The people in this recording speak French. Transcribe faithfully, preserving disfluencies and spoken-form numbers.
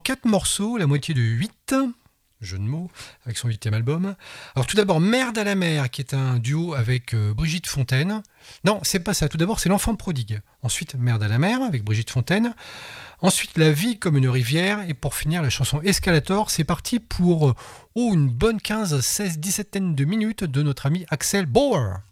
quatre morceaux, la moitié de huit, jeu de mots, avec son huitième album. Alors tout d'abord, Merde à la mer, qui est un duo avec euh, Brigitte Fontaine. Non, c'est pas ça. Tout d'abord, c'est L'Enfant prodigue. Ensuite, Merde à la mer, avec Brigitte Fontaine. Ensuite, La vie comme une rivière. Et pour finir, la chanson Escalator. C'est parti pour oh, une bonne quinze, seize, dix-sept de minutes de notre ami Axel Bauer.